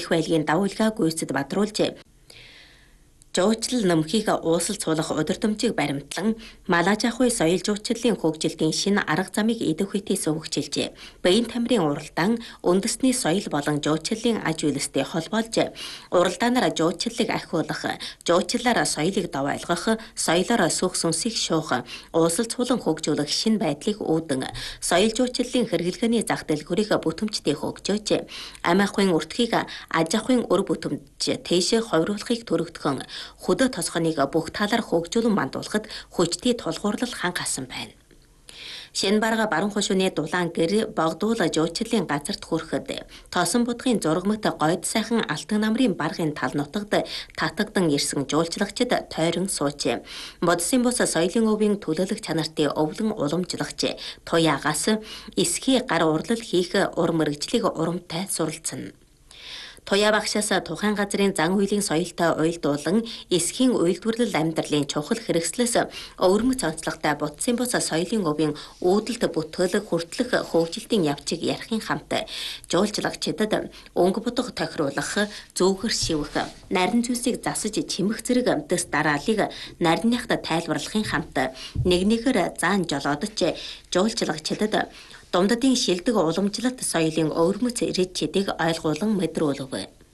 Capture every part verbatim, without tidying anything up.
эрх байлгийн дагуулгаа гүйцэд бадруулжээ. Жуучлал нөмхийг уусал цуулах удирдамжийг баримтлан Малажахуй соёл жуучлалын хөгжилтийн шинэ арга замыг идэх үетээс хөгжилжээ. Баян тамирын уралдаан үндэсний соёл болон жуучлалын аж үйлстэй холбоолж, уралдаанаар жуучлалыг ахиулах, жуучлалаараа соёлыг дов ойлгох, соёлоор сүх сүнсийг шуух, уусал цуулан хөгжүүлэх шинэ байдлыг үүдэн соёл жуучлалын хэрэглгээний зах дэлгүүрийг бүтэмжтэй хөгжөөж, амь ахуйн өртгийг аж ахуйн өр бүтэмж тийшээ ховруулахыг төрөгдгөн хөдөө тосгоныг бүх талаар хөгжүүлэн мандуулахад хүчтэй тулгуурлал хангасан байна. Шинэ барга баруун хошууны дулаан гэр богдуул жуучлалын газарт хүрэхэд Тосон будгын зургамт гойд сайхан алтан намрын баргын тал нутагт татагдан ирсэн жуулчлагчид тойрон сууж, бодсын бус соёлын өвийн төлөөлөх чанартай өвлөн уламжлагч туяагаас эсхий гар урлал хийх ур мэргэжлийг урамтай суралцсан. Туяа багшаас тухайн газрын зан үйлийн соёлтой уйлдуулан эсхийн уйлдвэрлэл амьдралын чухал хэрэгслээс өвөрмөц онцлогтой бутсын бус соёлын өвийн үүдэлт бүтээлэг хүртэлх хөгжилтийн явцыг ярихын хамт жуулчлагчдад өнгө будга тохируулах, зүүгэр шивэх, нарийн зүйлсийг засаж чимэх зэрэг дэс дараалыг нарийнхад тайлбарлахын хамт нэг нэгээр заан жолоодч жуулчлагчдад Думдадын шилдэг уламжлалт соёлын өвөрмөц ирээд чэдэг ойлгуулан мэдрүүлв.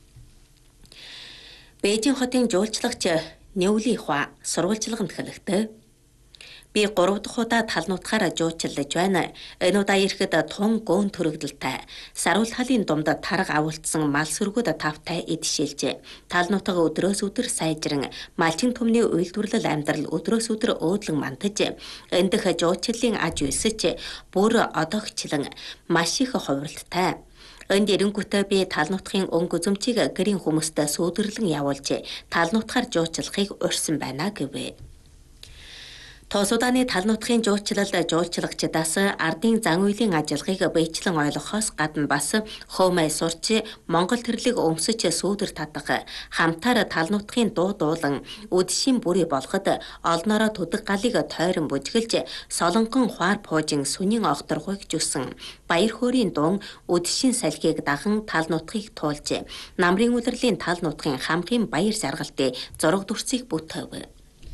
Бээжин хотын жуулчлагч Ньюли Хуа сурвалжлаганд хэлэхдээ би гурав дахь удаа талнуудахаар жуучлаж байна. Энэ удаа ирэхэд тун гөөн төрөгдөлтэй. Саруул талын думд тарга авуултсан мал сүргүүд тавтай идшээлжээ. Талнуудаа өдрөөс өдөр сайжран малчин түмний уйлдвэрлэл амьдрал өдрөөс өдөр өөдлөн мантаж. Эндх жуучлалын аж үйлсч бүр одоогчлан маш их хувиралтай. Энд эренгүүтээ би талнуудахын өнгө үзэмчийг гэрийн хүмүүстэй сүйдэрлэн явуулж талнуудахаар жуучлахыг урьсан байна гэвэ. Тосудааны талнуудахын жуучлал жуулчлагчдаас ардын зан үйлийн ажиллагааг бэйчлэн ойлгохоос гадна бас хөмэй сурч Монгол төрлийг өмсөж сүүдэр татах, хамтаар талнуудахын дуу дуулан үдшийн бүрий болгоход олноороо төдөг галыг тойрон бүжгэлж солонгон хуар пуужин сүнийн огторгойг жусан баяр хөөрийн дуун үдшийн салхийг даган талнуудахыг туулж намрын үлрэлийн талнуудахын хамгийн баяр жаргалтын зураг дүрсийг бүтээв.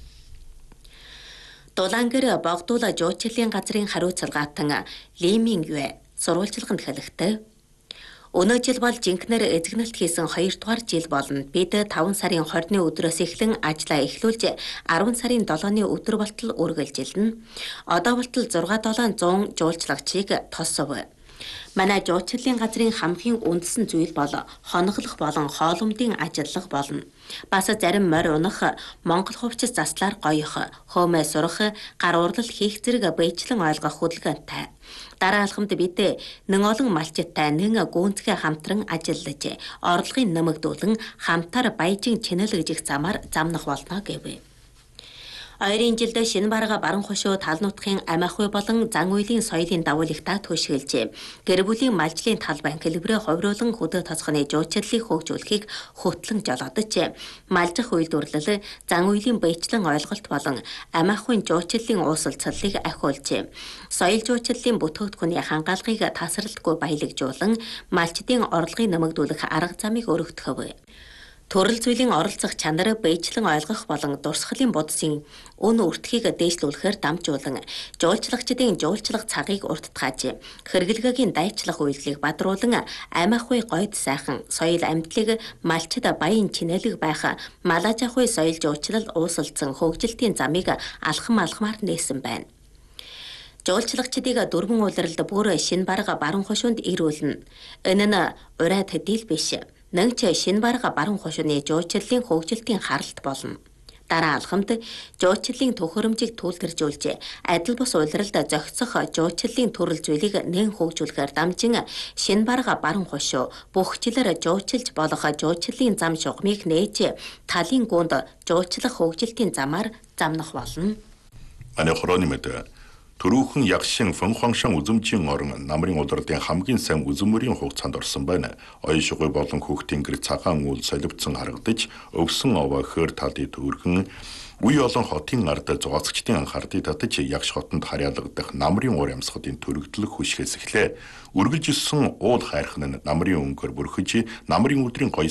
Дулаангэр богдуула жуучлалын газрын хариуцлагаатан Лимин Юэ сурвалжлаганд хэлэхдээ өнөө жил бол жинкнэр эзэгнэлт хийсэн хоёр дугаар жил болно. Бид таван сарын хорины өдрөөс эхлэн ажлаа эхлүүлж арван сарын долооны өдөр болтол үргэлжилнэ. Одоо болтол зургаан долоон зуун жуулчлагчийг тосов. Манай жуучлалын газрын хамгийн үндэсэн зүйл бол хоноглох болон хооломдын ажиллах болно. Бас зарим морь унах, Монгол хувьчс заслаар гоёх, хөмэй сурах, гар урлал хийх зэрэг бэйчлэн ойлгох хөдөлгөөнтэй. Дараа алхамд бид нэн олон малчиттай нэн гүнзгий хамтран ажиллаж, орлогыг нэмэгдүүлэн хамтаар баяжин чинэлэгжих замаар замнах болно гэвэ. Ойрын жилд шинэ барга баруун хошуу талнуудахын амь ахуй болон зан үйлийн соёлын дагуулгатаа төшөөлжээ. Гэр бүлийн малжлын талбайн хэлбэрээ хувируулан хөдөө тосгоны жуучлалыг хөгжүүлэхийг хөтлөн жолоодож, малжих үйлдвэрлэл, зан үйлийн бэйчлэн ойлголт болон амь ахуйн жуучлалын уусалцлыг ахиулжээ. Соёл жуучлалын бүтээгдэхүүний хангаалгыг тасралтгүй баялагжуулан, малчдын орлогыг нэмэгдүүлэх арга замыг өргөдгөв. Төрөл зүйлийн оролцох чанар бэйчлэн ойлгох болон дурсгалын бодсын өн өртгийг дээшлүүлэхээр дамжуулан жуулчлагчдын жуулчлах цагийг урттгааж, хэрэглгээгийн дайчлах үйлдэлийг бадруулан амь ахуй гойд сайхан соёл амьдлыг малчид баян чинэлэг байх Малажахуй соёл жуулчлал уусалцсан хөгжилтийн замыг алхам алхмаар нээсэн байна. Жуулчлагчдыг дөрвөн улиралд бүр шинэ барга баруун хошуунд ирүүлнэ. Энэ нь урайд дийл биш. Нэнч шинэ барга баруун хошууны жуулчлалын хөгжилтийн харалт болно. Дараа алхамд жуулчлалын төхөөрөмжийг түлхэржүүлж, адил бус улиралд зохицох жуулчлалын төрөл зүйлийг нэн хөгжүүлэхээр дамжин шинэ барга баруун хошуу бүх жилээр жуулчилж болох жуулчлалын зам шугамыг нээж талын гүнд жуулчлах хөгжилтийн замаар замнах болно. Аны хоронимэд Төрүүхэн ягшин фэнхуангшан үзэмжийн орон намрын удирдын хамгийн сайн үзмөрийн хугацаанд орсон байна. Оёшгүй болон хүүхдийн гэр цагаан үл соливцсон харагдаж, өвсөн овоо хөр талын төрхөн үе олон хотын ард зугаацчдын анхаардыг татаж ягш хотонд харьяалагдах намрын уур амьсгалын төрөгдлөх хүшгээс эхлээ. Үргэлжилсэн уул хайрхан нь намрын өнгөөр бүрхэж, намрын өдрийн гоё